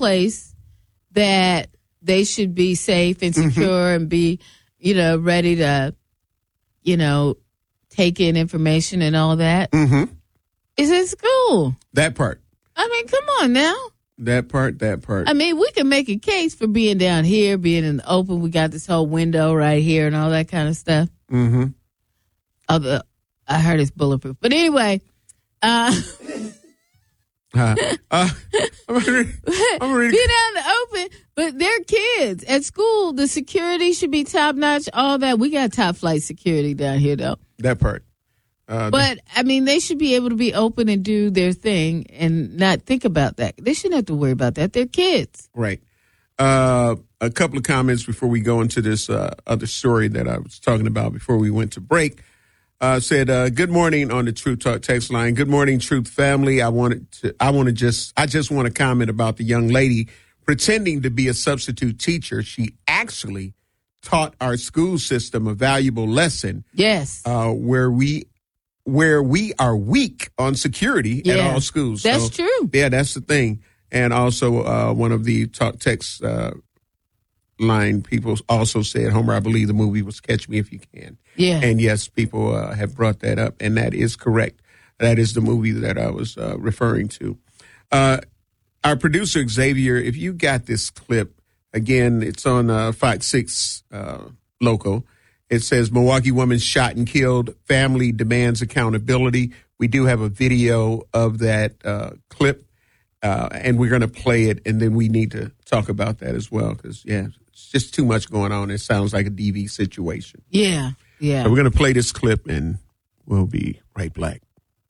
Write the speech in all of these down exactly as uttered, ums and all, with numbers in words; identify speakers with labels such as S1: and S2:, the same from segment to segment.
S1: place that they should be safe and secure mm-hmm. and be, you know, ready to, you know, take in information and all that,
S2: mm-hmm.
S1: is at school.
S2: That part.
S1: I mean, come on now.
S2: That part, that part.
S1: I mean, we can make a case for being down here, being in the open. We got this whole window right here and all that kind of stuff.
S2: Mm-hmm.
S1: Although, I heard it's bulletproof. But anyway, uh,
S2: uh, uh, I'm ready, I'm ready.
S1: Be down in the open, but they're kids. At school, the security should be top-notch, all that. We got top-flight security down here, though.
S2: That part. Uh,
S1: but, I mean, they should be able to be open and do their thing and not think about that. They shouldn't have to worry about that. They're kids.
S2: Right. Uh, a couple of comments before we go into this uh, other story that I was talking about before we went to break. Uh, said, uh, good morning on the Truth Talk text line. Good morning, Truth family. I wanted to, I want to just, I just want to comment about the young lady pretending to be a substitute teacher. She actually taught our school system a valuable lesson.
S1: Yes.
S2: Uh, where we, where we are weak on security
S1: yeah,
S2: at all schools.
S1: That's
S2: so,
S1: true.
S2: Yeah, that's the thing. And also, uh, one of the talk text, uh, line people also said, Homer, I believe the movie was Catch Me If You Can.
S1: Yeah.
S2: And yes, people uh, have brought that up, and that is correct. That is the movie that I was uh, referring to. Uh, our producer, Xavier, if you got this clip, again, it's on uh, Fox six uh, local. It says, Milwaukee woman shot and killed. Family demands accountability. We do have a video of that uh, clip, uh, and we're going to play it, and then we need to talk about that as well, because, yeah, it's just too much going on. It sounds like a D V situation.
S1: Yeah, yeah.
S2: So we're going to play this clip, and we'll be right back.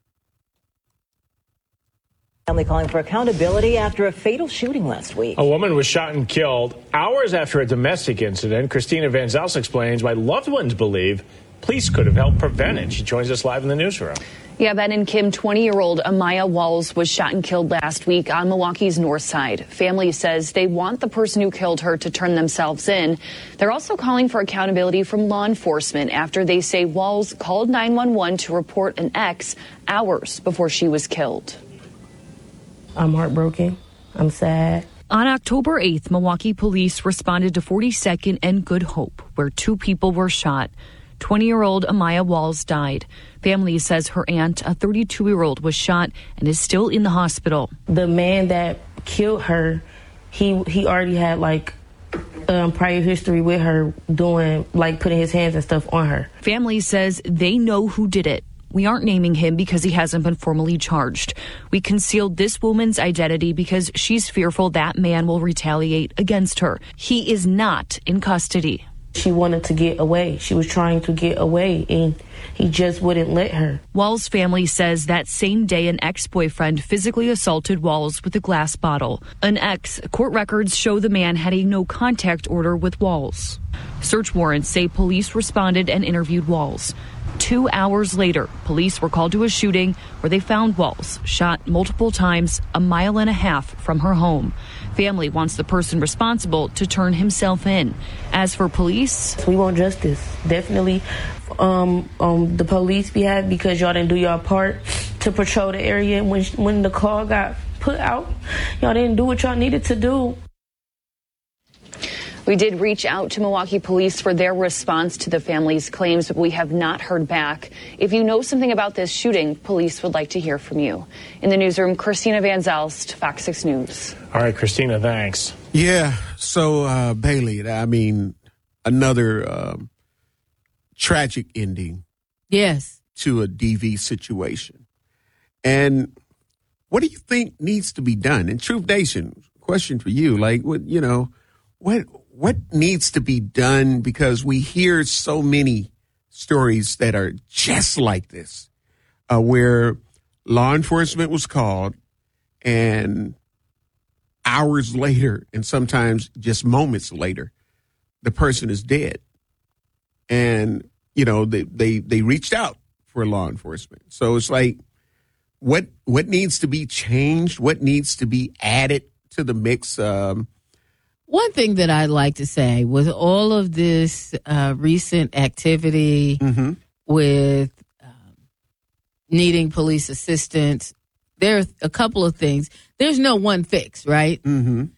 S3: Family calling for accountability after a fatal shooting last week.
S4: A woman was shot and killed hours after a domestic incident. Christina Van Zels explains why loved ones believe police could have helped prevent it. She joins us live in the newsroom.
S5: Yeah, Ben and Kim, twenty-year-old Amaya Walls was shot and killed last week on Milwaukee's north side. Family says they want the person who killed her to turn themselves in. They're also calling for accountability from law enforcement after they say Walls called nine one one to report an ex hours before she was killed.
S6: I'm heartbroken. I'm sad.
S5: On October eighth, Milwaukee police responded to forty-second and Good Hope, where two people were shot. twenty-year-old Amaya Walls died. Family says her aunt, a thirty-two-year-old, was shot and is still in the hospital.
S6: The man that killed her, he he already had like um, prior history with her doing, like putting his hands and stuff on her.
S5: Family says they know who did it. We aren't naming him because he hasn't been formally charged. We concealed this woman's identity because she's fearful that man will retaliate against her. He is not in custody.
S6: She wanted to get away. She was trying to get away, and he just wouldn't let her.
S5: Walls' family says that same day an ex-boyfriend physically assaulted Walls with a glass bottle. An ex, court records show the man had a no-contact order with Walls. Search warrants say police responded and interviewed Walls. Two hours later, police were called to a shooting where they found Walls shot multiple times a mile and a half from her home. Family wants the person responsible to turn himself in. As for police,
S6: we want justice. Definitely um, on the police behalf, because y'all didn't do your part to patrol the area. When, when the call got put out, y'all didn't do what y'all needed to do.
S5: We did reach out to Milwaukee police for their response to the family's claims, but we have not heard back. If you know something about this shooting, police would like to hear from you. In the newsroom, Christina Van Zelst, Fox six News.
S4: All right, Christina, thanks.
S2: Yeah, so uh, Bailey, I mean, another um, tragic ending.
S1: Yes.
S2: To a D V situation. And what do you think needs to be done? In Truth Nation, question for you, like, what, you know, what what needs to be done? Because we hear so many stories that are just like this, uh, where law enforcement was called and hours later, and sometimes just moments later, the person is dead. And, you know, they, they, they reached out for law enforcement. So it's like, what what needs to be changed? What needs to be added to the mix? Um,
S1: One thing that I'd like to say, with all of this uh, recent activity
S2: mm-hmm.
S1: with um, needing police assistance, there are a couple of things. There's no one fix, right?
S2: Mm-hmm.